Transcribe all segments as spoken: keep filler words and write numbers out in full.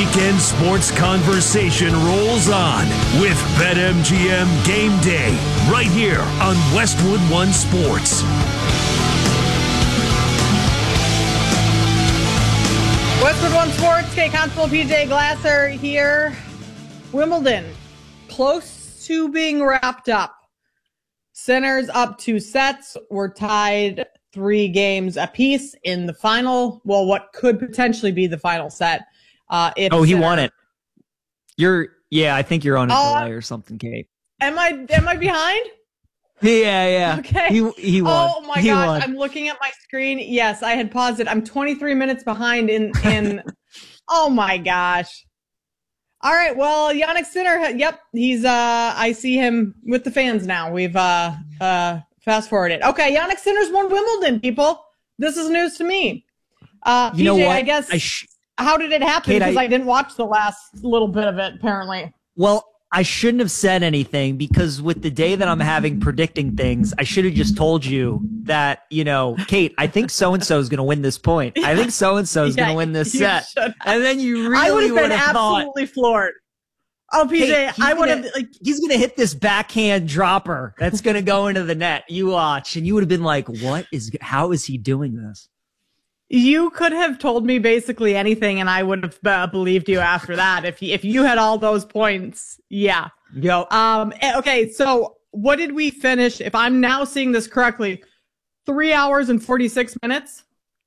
weekend sports conversation rolls on with BetMGM Game Day right here on Westwood One Sports. Westwood One Sports, Kate Constable, P J Glasser here. Wimbledon, close to being wrapped up. Sinners up two sets. We're tied three games apiece in the final. Well, what could potentially be the final set. Uh, if oh, he Sinner... won it. You're, yeah, I think you're on a uh, delay or something, Kate. Am I, am I behind? Yeah, yeah. Okay. He, he won. Oh my he gosh. won. I'm looking at my screen. Yes, I had paused it. I'm twenty-three minutes behind in, in, oh my gosh. All right. Well, Jannik Sinner. Yep. He's, uh, I see him with the fans now. We've, uh, uh, fast forwarded. Okay. Jannik Sinner's won Wimbledon, people. This is news to me. Uh, you P J, know what? I guess, I sh- how did it happen? Kate, Because I, I didn't watch the last little bit of it, apparently. Well, I shouldn't have said anything because with the day that I'm having predicting things, I should have just told you that, you know, Kate, I think so-and-so is going to win this point. I think so-and-so is yeah, going to win this set. And then you really I would have been have absolutely thought, floored. Oh, P J, hey, I would have, like, he's going to hit this backhand dropper that's going to go into the net. You watch. And you would have been like, what is, how is he doing this? You could have told me basically anything, and I would have uh, believed you after that. If you, if you had all those points, yeah. Yo. Um. Okay. So, what did we finish? If I'm now seeing this correctly, three hours and forty-six minutes.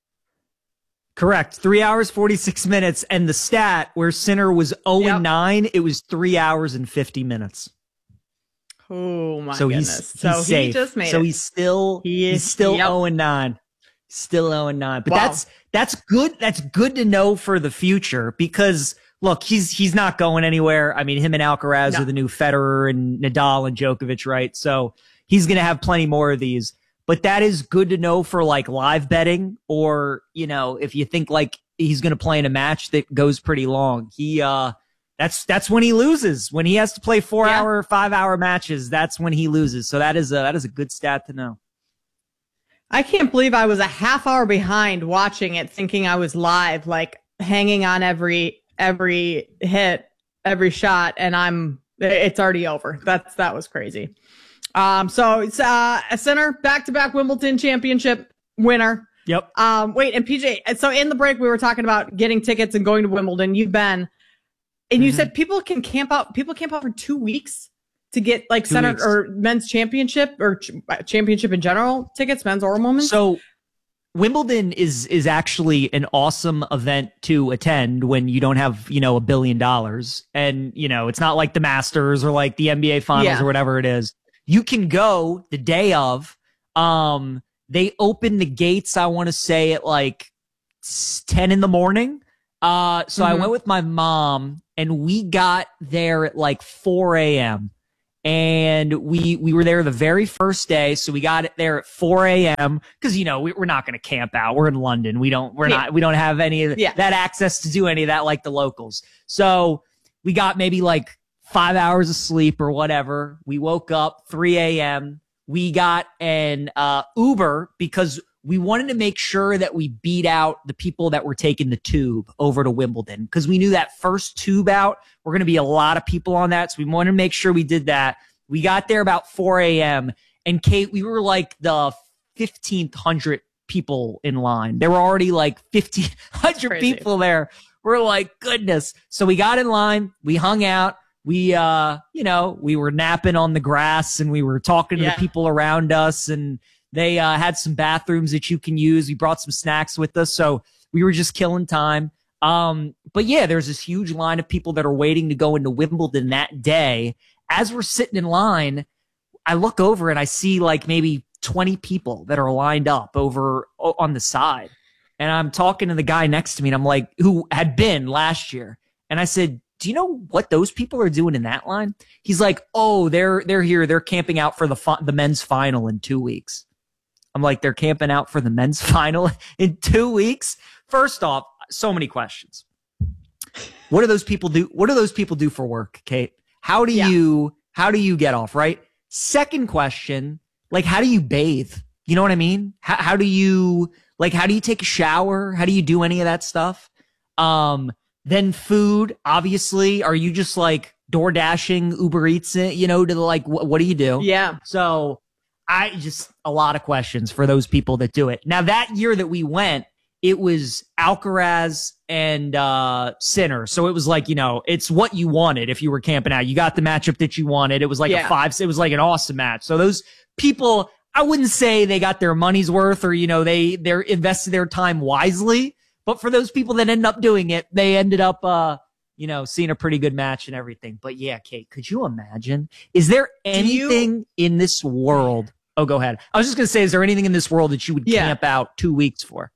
Correct. Three hours forty-six minutes, and the stat where Sinner was zero and nine, it was three hours and fifty minutes. Oh my so goodness! He's, he's so safe. he just made so it. he's still he is, he's still yep. zero and nine. Still zero and nine. But wow. that's that's good. That's good to know for the future because look, he's he's not going anywhere. I mean, him and Alcaraz no. are the new Federer and Nadal and Djokovic, right? So he's gonna have plenty more of these. But that is good to know for like live betting, or you know, if you think like he's gonna play in a match that goes pretty long. He uh that's that's when he loses. When he has to play four yeah. hour, five hour matches, that's when he loses. So that is a that is a good stat to know. I can't believe I was a half hour behind watching it, thinking I was live, like hanging on every every hit, every shot, and I'm it's already over. That's that was crazy. Um, so it's uh, a Sinner back to back Wimbledon championship winner. Yep. Um, wait, and P J. So in the break, we were talking about getting tickets and going to Wimbledon. You've been, and you mm-hmm. said people can camp out. People camp out for two weeks. To get like Two Sinner weeks. or men's championship or ch- championship in general tickets, men's or women's. So Wimbledon is is actually an awesome event to attend when you don't have, you know, a billion dollars. And, you know, it's not like the Masters or like the N B A finals yeah. or whatever it is. You can go the day of. Um, they open the gates, I want to say at like ten in the morning. Uh, so mm-hmm. I went with my mom and we got there at like four a.m. And we, we were there the very first day. So we got it there at four a.m. cause you know, we, we're not going to camp out. We're in London. We don't, we're yeah. not, we don't have any of yeah. that access to do any of that like the locals. So we got maybe like five hours of sleep or whatever. We woke up three a.m. We got an, uh, Uber because we wanted to make sure that we beat out the people that were taking the tube over to Wimbledon because we knew that first tube out, we're going to be a lot of people on that. So we wanted to make sure we did that. We got there about four a.m. and Kate, we were like the fifteenth hundred people in line. There were already like fifteen hundred people there. We're like, goodness. So we got in line. We hung out. We, uh, you know, we were napping on the grass and we were talking to yeah. the people around us and they uh, had some bathrooms that you can use. We brought some snacks with us. So we were just killing time. Um, but yeah, there's this huge line of people that are waiting to go into Wimbledon that day. As we're sitting in line, I look over and I see like maybe twenty people that are lined up over on the side. And I'm talking to the guy next to me and I'm like, who had been last year. And I said, do you know what those people are doing in that line? He's like, oh, they're, they're here. They're camping out for the fi- the men's final in two weeks. I'm like, they're camping out for the men's final in two weeks. First off, so many questions. What do those people do? What do those people do for work, Kate? How do yeah. you, how do you get off, right? Second question, like, how do you bathe? You know what I mean? How, how do you, like, how do you take a shower? How do you do any of that stuff? Um, Then food, obviously. Are you just like door dashing, Uber Eats it, you know, to the, like, wh- what do you do? Yeah. So I just, a lot of questions for those people that do it. Now, that year that we went, it was Alcaraz and uh, Sinner. So it was like, you know, it's what you wanted if you were camping out. You got the matchup that you wanted. It was like Yeah. a five, it was like an awesome match. So those people, I wouldn't say they got their money's worth or, you know, they, they're invested their time wisely. But for those people that end up doing it, they ended up, uh, you know, seeing a pretty good match and everything. But yeah, Kate, could you imagine? Is there anything you- in this world? Oh, go ahead. I was just going to say, is there anything in this world that you would Yeah. camp out two weeks for?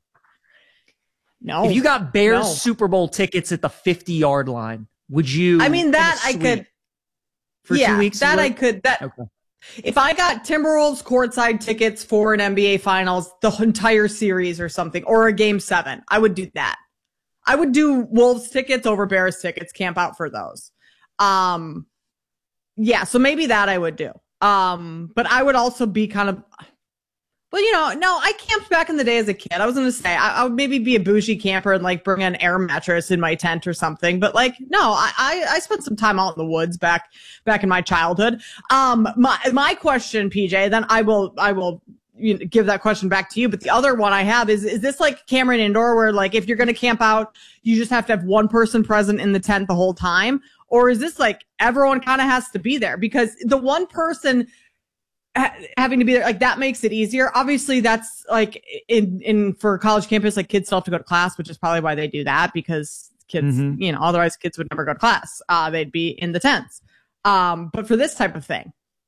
No. If you got Bears no. Super Bowl tickets at the fifty yard line, would you? I mean, that I could. For yeah, two weeks? that I would? could. That Okay. If I got Timberwolves courtside tickets for an N B A Finals, the entire series or something, or a game seven, I would do that. I would do Wolves tickets over Bears tickets, camp out for those. Um, yeah, so maybe that I would do. Um, but I would also be kind of, well, you know, no, I camped back in the day as a kid. I was going to say I, I would maybe be a bougie camper and like bring an air mattress in my tent or something. But like, no, I, I, I spent some time out in the woods back, back in my childhood. Um, my, my question, P J, then I will, I will you know, give that question back to you. But the other one I have is, is this like Cameron Indoor where like, if you're going to camp out, you just have to have one person present in the tent the whole time? Or is this like everyone kind of has to be there? Because the one person ha- having to be there, like that makes it easier. Obviously that's like in, in for college campus, like kids still have to go to class, which is probably why they do that, because kids, Mhm. you know, otherwise kids would never go to class. Uh, they'd be in the tents. Um, but for this type of thing,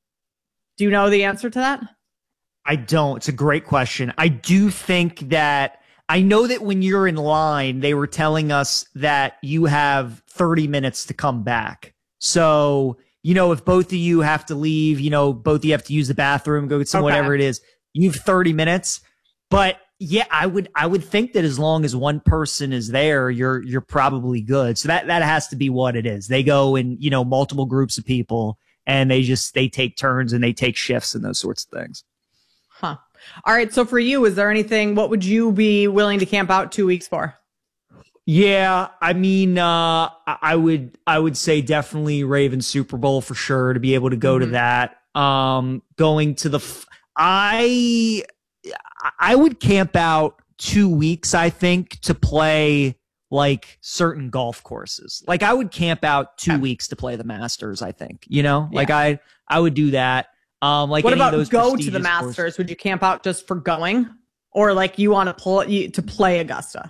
do you know the answer to that? I don't. It's a great question. I do think that I know that when you're in line, they were telling us that you have thirty minutes to come back. So, you know, if both of you have to leave, you know, both of you have to use the bathroom, go get some Okay. whatever it is, you have thirty minutes. But yeah, I would I would think that as long as one person is there, you're you're probably good. So that that has to be what it is. They go in, you know, multiple groups of people and they just they take turns and they take shifts and those sorts of things. Huh. All right. So for you, is there anything, what would you be willing to camp out two weeks for? Yeah, I mean, uh, I I would, I would say definitely Ravens Super Bowl for sure to be able to go Mhm. to that. Um, going to the, f- I, I would camp out two weeks, I think, to play like certain golf courses. Like I would camp out two Okay. weeks to play the Masters, I think, you know, like Yeah. I, I would do that. Um, like What any of about those go to the prestigious Masters? courses. Would you camp out just for going, or like you want to pull you to play Augusta?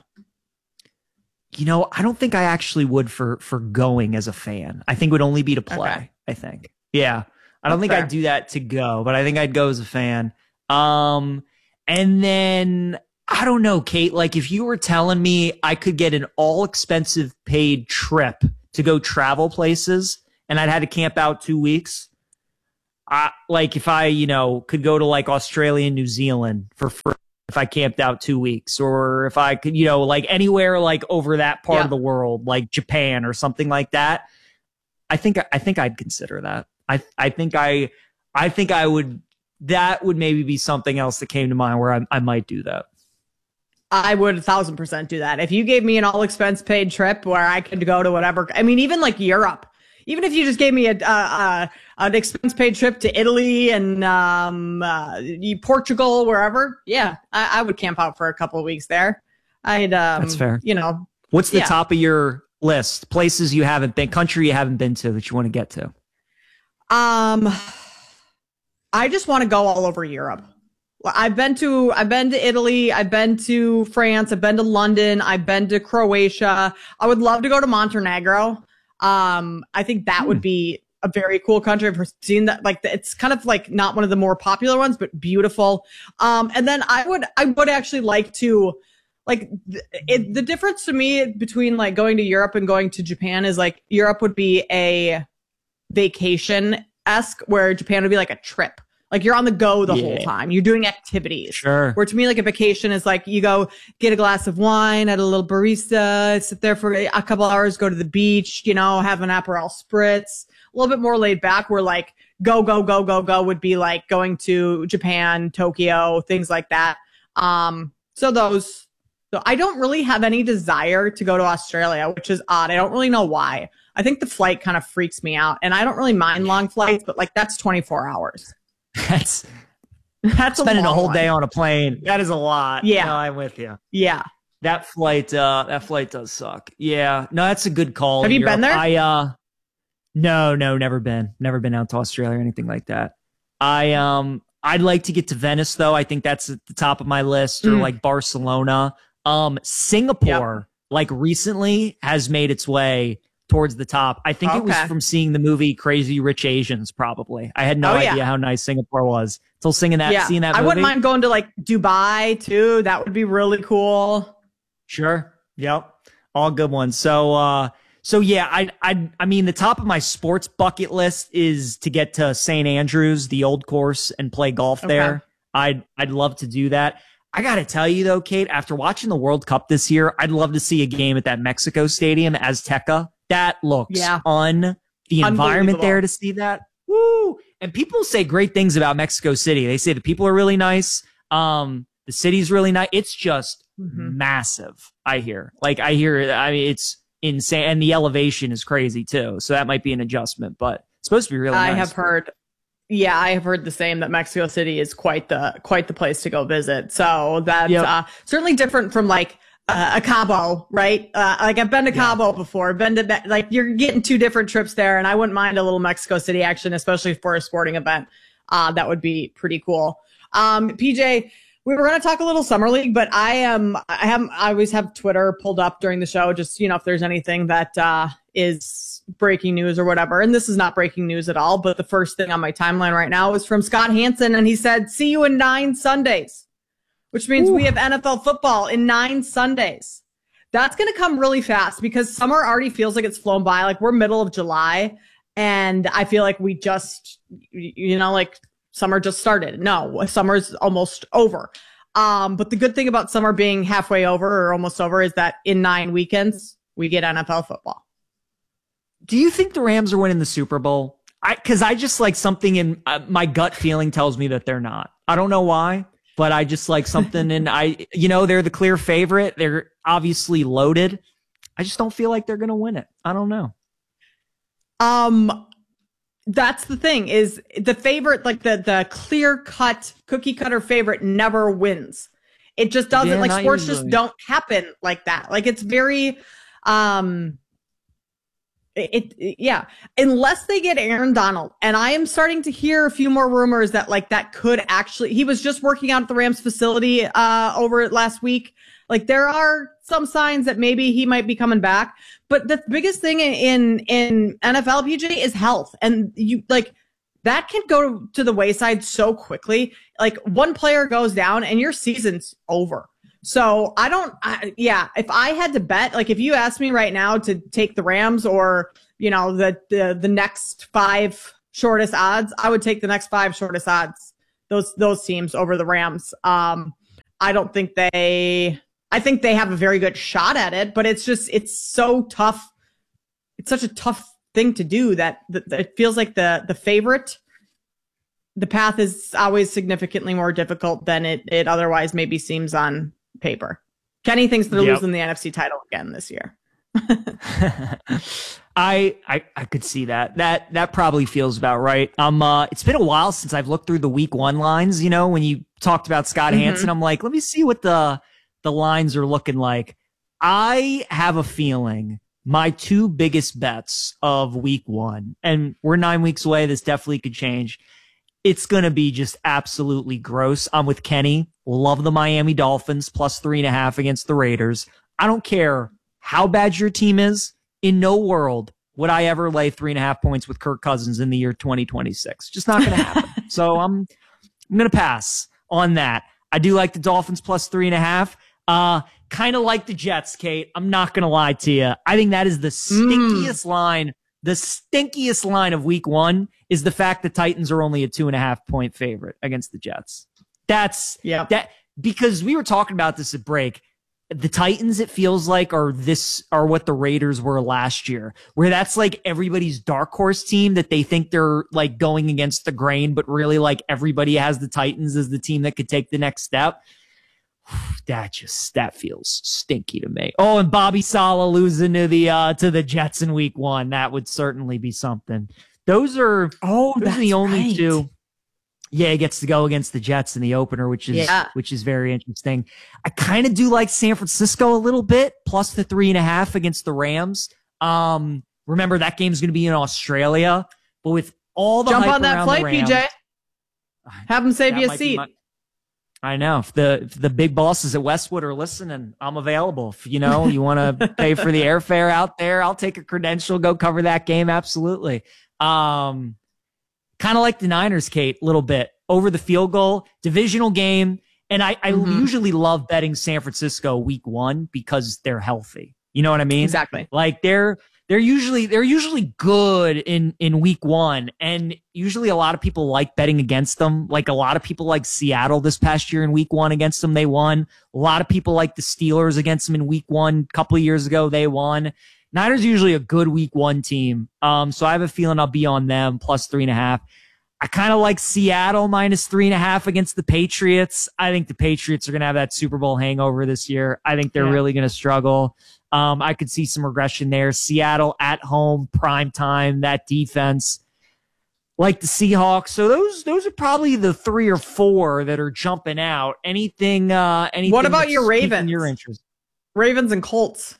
You know, I don't think I actually would for for going as a fan. I think it would only be to play. Okay. I think. Yeah. I don't That's think fair. I'd do that to go, but I think I'd go as a fan. Um and then I don't know, Kate, like if you were telling me I could get an all expensive paid trip to go travel places and I'd had to camp out two weeks, I like if I, you know, could go to like Australia and New Zealand for free if I camped out two weeks, or if I could, you know, like anywhere like over that part Yeah. of the world, like Japan or something like that. I think I think I'd consider that. I I think I I think I would. That would maybe be something else that came to mind where I I might do that. I would a thousand percent do that. If you gave me an all expense paid trip where I could go to whatever, I mean, even like Europe, even if you just gave me a, uh, uh, an expense paid trip to Italy and, um, uh, Portugal, wherever. Yeah. I, I would camp out for a couple of weeks there. I'd, um, That's fair. You know, What's the Yeah. top of your list? Places you haven't been, country you haven't been to that you want to get to? um, I just want to go all over Europe. I've been to, I've been to Italy. I've been to France. I've been to London. I've been to Croatia. I would love to go to Montenegro. Um, I think that would be a very cool country. I've seen that, like, it's kind of like not one of the more popular ones, but beautiful. Um, and then I would, I would actually like to, like, th- it, the difference to me between like going to Europe and going to Japan is like Europe would be a vacation-esque, where Japan would be like a trip. Like you're on the go the Yeah. whole time. You're doing activities. Sure. Where to me, like a vacation is like you go get a glass of wine at a little barista, sit there for a couple hours, go to the beach, you know, have an Aperol spritz, a little bit more laid back. Where like go, go, go, go, go would be like going to Japan, Tokyo, things like that. Um, so those, So I don't really have any desire to go to Australia, which is odd. I don't really know why. I think the flight kind of freaks me out, and I don't really mind long flights, but like that's twenty-four hours. That's that's spending a, a whole one. day on a plane. That is a lot. Yeah, no, I'm with you. Yeah, that flight. Uh, that flight does suck. Yeah, no, that's a good call. Have you Europe. been there? I uh, no, no, never been. Never been out to Australia or anything like that. I um, I'd like to get to Venice though. I think that's at the top of my list, or mm. like Barcelona. Um, Singapore, yep. like recently, has made its way towards the top. I think okay. it was from seeing the movie Crazy Rich Asians, probably. I had no oh, idea yeah. how nice Singapore was until singing that, yeah. seeing that movie. I wouldn't mind going to like Dubai too. That would be really cool. Sure. Yep. All good ones. So, uh, so yeah, I, I, I mean, the top of my sports bucket list is to get to Saint Andrews, the old course, and play golf okay. there. I'd, I'd love to do that. I got to tell you though, Kate, after watching the World Cup this year, I'd love to see a game at that Mexico Stadium, Azteca. That looks yeah. on the environment there to see that. Woo! And people say great things about Mexico City. They say the people are really nice. Um, the city's really nice. It's just mm-hmm. massive. I hear, like, I hear, I mean, it's insane. And the elevation is crazy too. So that might be an adjustment, but it's supposed to be really I nice. I have heard. Yeah, I have heard the same, that Mexico City is quite the quite the place to go visit. So that's yep. uh, certainly different from like uh, a Cabo, right? Uh, like I've been to yeah. Cabo before, been to like you're getting two different trips there, and I wouldn't mind a little Mexico City action, especially for a sporting event. Uh, that would be pretty cool. Um, P J, we were going to talk a little summer league, but I am I have I always have Twitter pulled up during the show, just you know if there's anything that uh, is breaking news or whatever. And this is not breaking news at all, but the first thing on my timeline right now is from Scott Hansen. And he said, see you in nine Sundays, which means Ooh. we have N F L football in nine Sundays. That's going to come really fast because summer already feels like it's flown by. Like we're middle of July and I feel like we just, you know, like summer just started. No, summer's almost over. Um, but the good thing about summer being halfway over or almost over is that in nine weekends, we get N F L football. Do you think the Rams are winning the Super Bowl? I, cause I just like something in uh, my gut feeling tells me that they're not. I don't know why, but I just like something and I, you know, they're the clear favorite. They're obviously loaded. I just don't feel like they're going to win it. I don't know. Um, that's the thing is the favorite, like the, the clear cut cookie cutter favorite never wins. It just doesn't yeah, like sports usually. Just don't happen like that. Like it's very, um, It, it, yeah, unless they get Aaron Donald. And I am starting to hear a few more rumors that like that could actually, he was just working out at the Rams facility, uh, over last week. Like there are some signs that maybe he might be coming back, but the biggest thing in, in, in N F L P J is health. And you like that can go to the wayside so quickly. Like one player goes down and your season's over. So I don't, I, yeah, if I had to bet, like if you asked me right now to take the Rams or, you know, the, the, the next five shortest odds, I would take the next five shortest odds, those, those teams over the Rams. Um, I don't think they, I think they have a very good shot at it, but it's just, it's so tough. It's such a tough thing to do that, that, that it feels like the, the favorite, the path is always significantly more difficult than it, it otherwise maybe seems on paper. Kenny thinks they're yep. losing the N F C title again this year. I, I I could see that. That that probably feels about right. Um, uh, it's been a while since I've looked through the week one lines. You know, when you talked about Scott mm-hmm. Hansen, I'm like, let me see what the the lines are looking like. I have a feeling my two biggest bets of week one, and we're nine weeks away. This definitely could change. It's going to be just absolutely gross. I'm with Kenny. Love the Miami Dolphins plus three and a half against the Raiders. I don't care how bad your team is. In no world would I ever lay three and a half points with Kirk Cousins in the year twenty twenty-six. Just not going to happen. So I'm, I'm going to pass on that. I do like the Dolphins plus three and a half. Uh, kind of like the Jets, Kate. I'm not going to lie to you. I think that is the stinkiest mm. line. The stinkiest line of week one is the fact the Titans are only a two and a half point favorite against the Jets. That's yeah. That because we were talking about this at break. The Titans, it feels like, are this are what the Raiders were last year, where that's like everybody's dark horse team that they think they're like going against the grain, but really like everybody has the Titans as the team that could take the next step. that just that feels stinky to me. Oh, and Bobby Saleh losing to the uh, to the Jets in week one. That would certainly be something. Those are oh, those that's are the only right. two. Yeah, he gets to go against the Jets in the opener, which is yeah. which is very interesting. I kind of do like San Francisco a little bit, plus the three and a half against the Rams. Um, remember that game's going to be in Australia, but with all the jump hype on that around flight, the Rams, P J. Have them save that you a might be seat. my- I know if the if the big bosses at Westwood are listening, I'm available. If you know you want to pay for the airfare out there, I'll take a credential, go cover that game. Absolutely. Um, kind of like the Niners, Kate, a little bit over the field goal, divisional game, and I, I Mm-hmm. usually love betting San Francisco week one because they're healthy. You know what I mean? Exactly. Like they're they're usually they're usually good in in week one, and usually a lot of people like betting against them. Like a lot of people like Seattle this past year in week one against them, they won. A lot of people like the Steelers against them in week one a couple of years ago, they won. Niners are usually a good week one team, um, so I have a feeling I'll be on them plus three and a half. I kind of like Seattle minus three and a half against the Patriots. I think the Patriots are going to have that Super Bowl hangover this year. I think they're Yeah. really going to struggle. Um, I could see some regression there. Seattle at home, prime time, that defense, like the Seahawks. So those those are probably the three or four that are jumping out. Anything? Uh, anything? What about that's your piquing Ravens? Your interest? Ravens and Colts.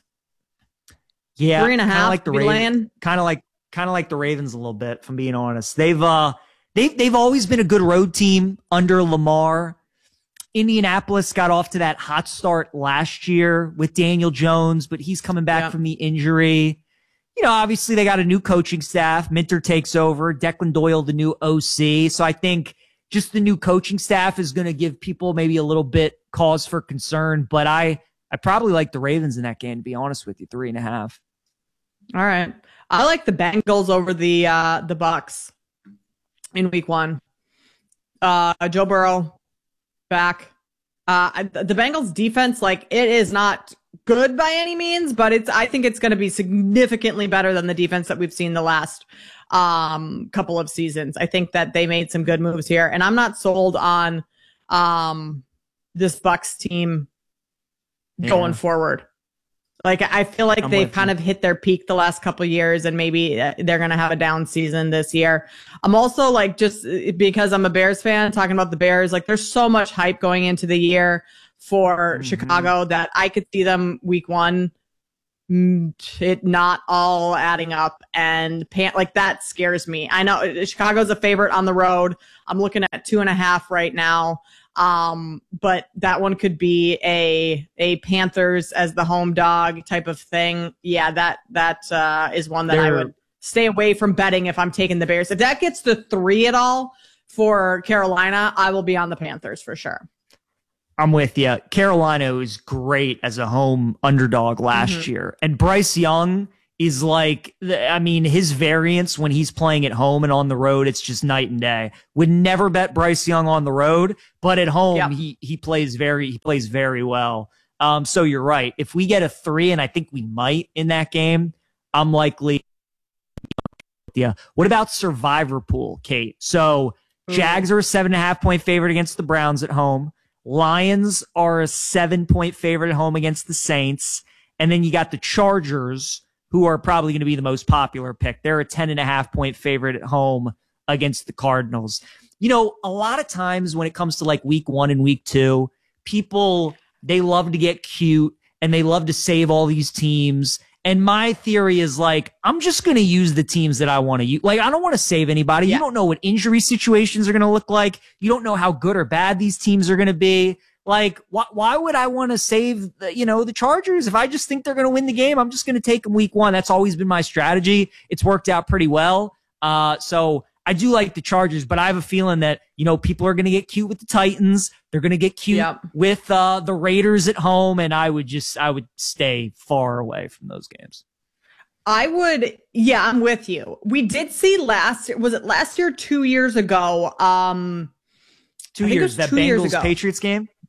Yeah, Three and a kinda half. like the be Ravens. laying? Kind of like kind of like the Ravens a little bit. If I'm being honest, they've uh they've they've always been a good road team under Lamar. Indianapolis got off to that hot start last year with Daniel Jones, but he's coming back Yeah. from the injury. You know, obviously they got a new coaching staff. Minter takes over. Declan Doyle, the new O C. So I think just the new coaching staff is going to give people maybe a little bit cause for concern. But I, I probably like the Ravens in that game, to be honest with you, three and a half. All right. I like the Bengals over the uh, the Bucks in week one. Uh, Joe Burrow back. Uh, the Bengals defense, like it is not good by any means, but it's, I think it's going to be significantly better than the defense that we've seen the last um, couple of seasons. I think that they made some good moves here, and I'm not sold on um, this Bucks team going Yeah. forward. Like, I feel like I'm they've with kind you. of hit their peak the last couple of years, and maybe uh, they're going to have a down season this year. I'm also like, just uh, because I'm a Bears fan, talking about the Bears, like there's so much hype going into the year for Mm-hmm. Chicago that I could see them week one, mm, it not all adding up, and pan- like that scares me. I know uh, Chicago's a favorite on the road. I'm looking at two and a half right now. Um, but that one could be a, a Panthers as the home dog type of thing. Yeah, that, that, uh, is one that I They're- would stay away from betting if I'm taking the Bears. If that gets to three at all for Carolina, I will be on the Panthers for sure. I'm with you. Carolina was great as a home underdog last Mhm. year. And Bryce Young is like, I mean, his variance when he's playing at home and on the road, it's just night and day. Would never bet Bryce Young on the road, but at home, Yep. he, he plays very, he plays very well. Um, so you're right. If we get a three, and I think we might in that game, I'm likely. Yeah. What about Survivor Pool, Kate? So Jags are a seven and a half point favorite against the Browns at home. Lions are a seven point favorite at home against the Saints. And then you got the Chargers, who are probably going to be the most popular pick. They're a ten and a half point favorite at home against the Cardinals. You know, a lot of times when it comes to like week one and week two, people, they love to get cute and they love to save all these teams. And my theory is like, I'm just going to use the teams that I want to use. Like, I don't want to save anybody. Yeah. You don't know what injury situations are going to look like. You don't know how good or bad these teams are going to be. Like, why, why would I want to save, the, you know, the Chargers? If I just think they're going to win the game, I'm just going to take them week one. That's always been my strategy. It's worked out pretty well. Uh, so I do like the Chargers, but I have a feeling that, you know, people are going to get cute with the Titans. They're going to get cute Yep. with, uh, the Raiders at home. And I would just, I would stay far away from those games. I would, yeah, I'm with you. We did see last, was it last year, two years ago? Um, Two I think it years, was that two years Bengals ago. Patriots game.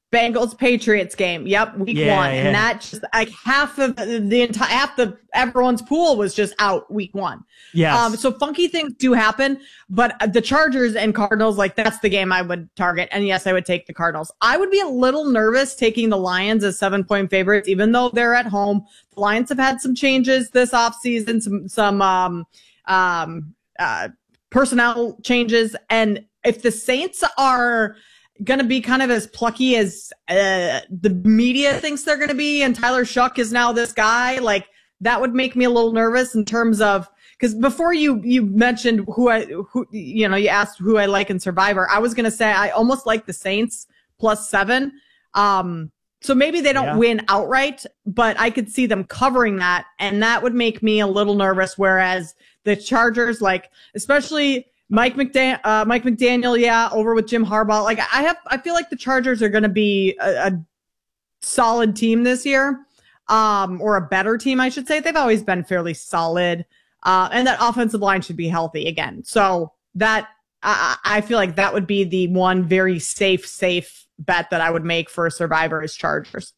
Bengals Patriots game. Yep, week yeah, one, yeah. and that just like half of the entire half the everyone's pool was just out week one. Yeah. Um, so funky things do happen, but the Chargers and Cardinals, like that's the game I would target. And yes, I would take the Cardinals. I would be a little nervous taking the Lions as seven point favorites, even though they're at home. The Lions have had some changes this offseason, some some um um uh personnel changes, and if the Saints are going to be kind of as plucky as uh, the media thinks they're going to be, and Tyler Shuck is now this guy, like that would make me a little nervous in terms of, because before you you mentioned who I who you know you asked who I like in Survivor, I was going to say I almost like the Saints plus seven. Um, so maybe they don't yeah. win outright, but I could see them covering that, and that would make me a little nervous. Whereas the Chargers, like especially Mike McDan- uh, Mike McDaniel, yeah, over with Jim Harbaugh. Like I have, I feel like the Chargers are going to be a, a solid team this year, um, or a better team, I should say. They've always been fairly solid, uh, and that offensive line should be healthy again. So that I, I feel like that would be the one very safe, safe bet that I would make for Survivor is Chargers.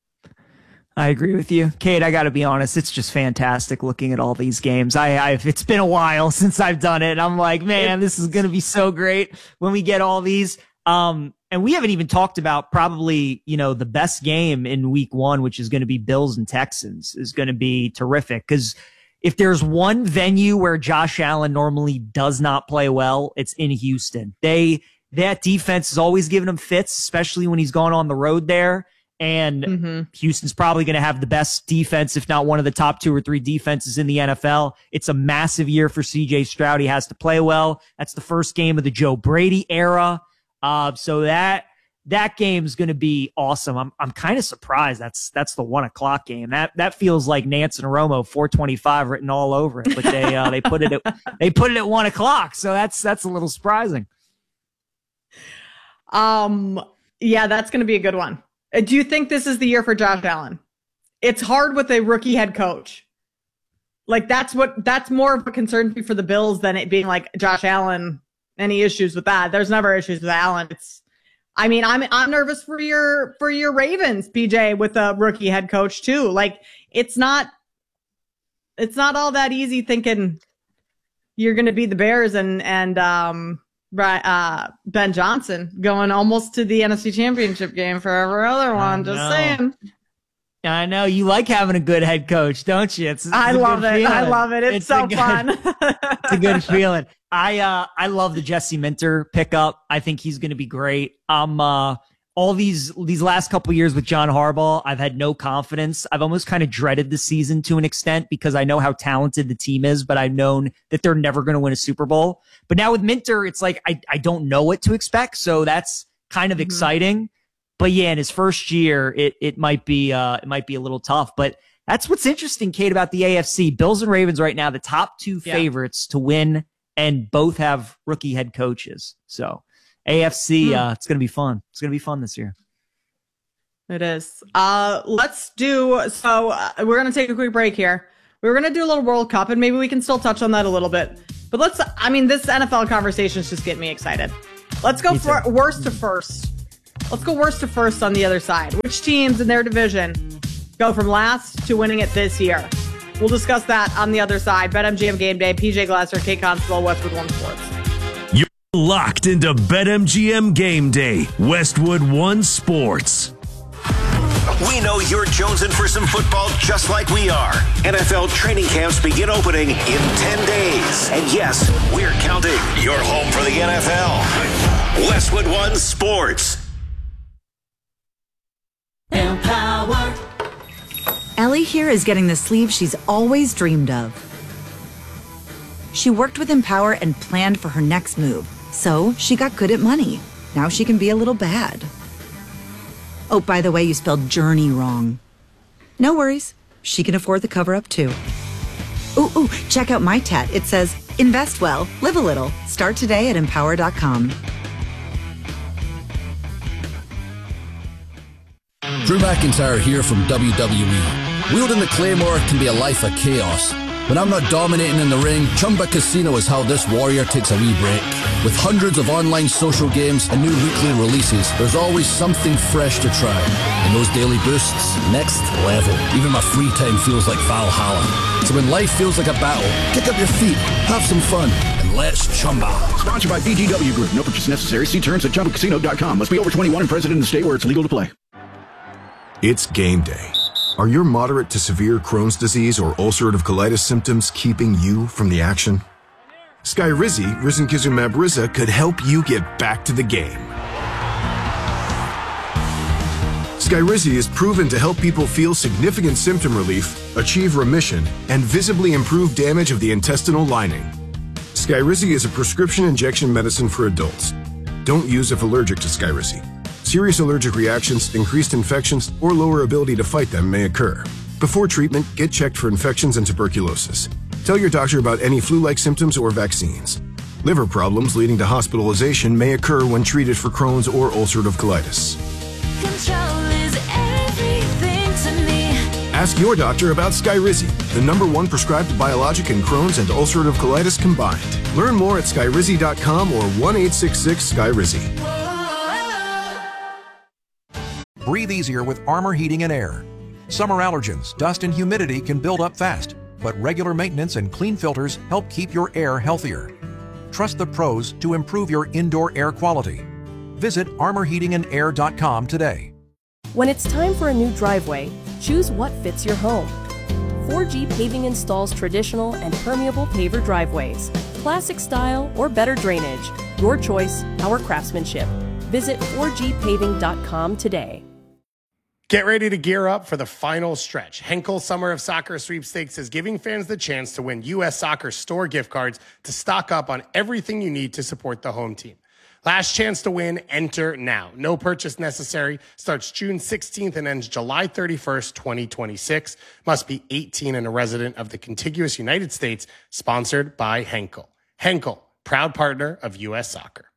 I agree with you, Kate. I got to be honest; it's just fantastic looking at all these games. I, I've it's been a while since I've done it. I'm like, man, this is going to be so great when we get all these. Um, and we haven't even talked about probably you know the best game in Week One, which is going to be Bills and Texans, is going to be terrific. Because if there's one venue where Josh Allen normally does not play well, it's in Houston. They that defense is always giving him fits, especially when he's gone on the road there. And mm-hmm. Houston's probably going to have the best defense, if not one of the top two or three defenses in the N F L. It's a massive year for C J Stroud. He has to play well. That's the first game of the Joe Brady era. Uh, so that that game's going to be awesome. I'm I'm kind of surprised that's that's the one o'clock game. That that feels like Nance and Romo four twenty-five written all over it. But they uh, they put it at, they put it at one o'clock. So that's that's a little surprising. Um. Yeah, that's going to be a good one. Do you think this is the year for Josh Allen? It's hard with a rookie head coach. Like that's what, that's more of a concern for the Bills than it being like Josh Allen, any issues with that. There's never issues with Allen. It's, I mean, I'm, I'm nervous for your, for your Ravens, P J, with a rookie head coach too. Like it's not, it's not all that easy thinking you're going to beat the Bears and, and, um, Right, uh, Ben Johnson going almost to the N F C Championship game for every other one. Just saying. I know you like having a good head coach, don't you? It's, it's I love it. Feeling. I love it. It's, it's so good, fun. It's a good feeling. I uh, I love the Jesse Minter pickup. I think he's going to be great. Um, uh, all these these last couple of years with John Harbaugh, I've had no confidence. I've almost kind of dreaded the season to an extent because I know how talented the team is, but I've known that they're never going to win a Super Bowl. But now with Minter, it's like I, I don't know what to expect, so that's kind of mm-hmm. exciting. But yeah, in his first year, it it might be uh it might be a little tough. But that's what's interesting, Kate, about the A F C. Bills and Ravens right now, the top two yeah. favorites to win, and both have rookie head coaches. So A F C, hmm. uh, it's going to be fun. It's going to be fun this year. It is. Uh, let's do, so uh, we're going to take a quick break here. We're going to do a little World Cup, and maybe we can still touch on that a little bit. But let's, I mean, this N F L conversation is just getting me excited. Let's go for worst to first. Let's go worst to first on the other side. Which teams in their division go from last to winning it this year? We'll discuss that on the other side. BetMGM Game Day, P J Glasser, Kate Constable, Westwood One Sports. You're locked into BetMGM Game Day, Westwood One Sports. We know you're jonesing for some football just like we are. N F L training camps begin opening in ten days. And yes, we're counting. You're home for the N F L. Westwood One Sports. Empower. Ellie here is getting the sleeve she's always dreamed of. She worked with Empower and planned for her next move, so she got good at money. Now she can be a little bad. Oh, by the way, you spelled journey wrong. No worries. She can afford the cover-up, too. Ooh, ooh, check out my tat. It says, invest well, live a little. Start today at empower dot com. Drew McIntyre here from W W E. Wielding the Claymore can be a life of chaos. When I'm not dominating in the ring, Chumba Casino is how this warrior takes a wee break. With hundreds of online social games and new weekly releases, there's always something fresh to try. And those daily boosts, next level. Even my free time feels like Valhalla. So when life feels like a battle, kick up your feet, have some fun, and let's Chumba. Sponsored by B G W Group. No purchase necessary. See terms at Chumba Casino dot com. Must be over twenty-one and present in the state where it's legal to play. It's game day. Are your moderate to severe Crohn's disease or ulcerative colitis symptoms keeping you from the action? Skyrizi, risankizumab Riza, could help you get back to the game. Skyrizi is proven to help people feel significant symptom relief, achieve remission, and visibly improve damage of the intestinal lining. Skyrizi is a prescription injection medicine for adults. Don't use if allergic to Skyrizi. Serious allergic reactions, increased infections, or lower ability to fight them may occur. Before treatment, get checked for infections and tuberculosis. Tell your doctor about any flu-like symptoms or vaccines. Liver problems leading to hospitalization may occur when treated for Crohn's or ulcerative colitis. Control is everything to me. Ask your doctor about Skyrizi, the number one prescribed biologic in Crohn's and ulcerative colitis combined. Learn more at skyrizi dot com or one eight six six Skyrizi. Breathe easier with Armor Heating and Air. Summer allergens, dust, and humidity can build up fast, but regular maintenance and clean filters help keep your air healthier. Trust the pros to improve your indoor air quality. Visit armor heating and air dot com today. When it's time for a new driveway, choose what fits your home. four G Paving installs traditional and permeable paver driveways, classic style or better drainage. Your choice, our craftsmanship. Visit four G paving dot com today. Get ready to gear up for the final stretch. Henkel Summer of Soccer Sweepstakes is giving fans the chance to win U S Soccer store gift cards to stock up on everything you need to support the home team. Last chance to win, enter now. No purchase necessary. Starts June sixteenth and ends July thirty-first, twenty twenty-six. Must be eighteen and a resident of the contiguous United States. Sponsored by Henkel. Henkel, proud partner of U S Soccer.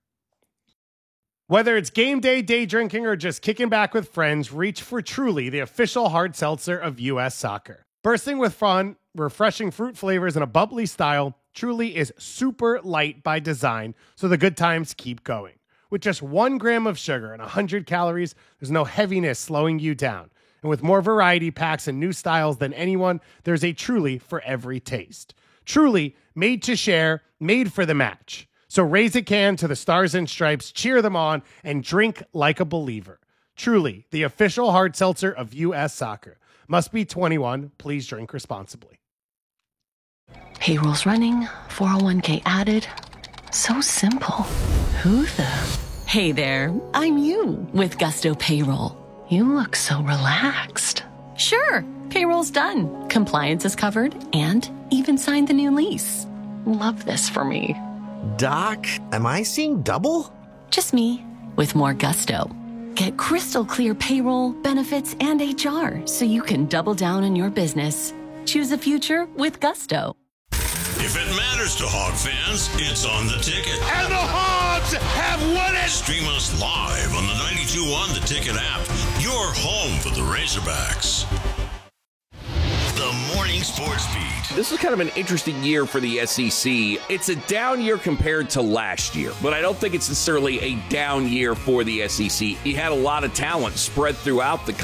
Whether it's game day, day drinking, or just kicking back with friends, reach for Truly, the official hard seltzer of U S Soccer. Bursting with fun, refreshing fruit flavors, and a bubbly style, Truly is super light by design, so the good times keep going. With just one gram of sugar and one hundred calories, there's no heaviness slowing you down. And with more variety packs and new styles than anyone, there's a Truly for every taste. Truly, made to share, made for the match. So raise a can to the Stars and Stripes, cheer them on, and drink like a believer. Truly, the official hard seltzer of U S Soccer. Must be twenty-one. Please drink responsibly. Payroll's running, four oh one k added. So simple. Who the? Hey there, I'm you with Gusto Payroll. You look so relaxed. Sure, payroll's done. Compliance is covered and even signed the new lease. Love this for me. Doc, am I seeing double? Just me, with more gusto. Get crystal clear payroll, benefits, and H R so you can double down on your business. Choose a future with gusto. If it matters to Hog fans, it's on the ticket. And the Hogs have won it! Stream us live on the ninety-two point one The Ticket app, your home for the Razorbacks. The Morning Sports Beat. This is kind of an interesting year for the S E C. It's a down year compared to last year, but I don't think it's necessarily a down year for the S E C. You had a lot of talent spread throughout the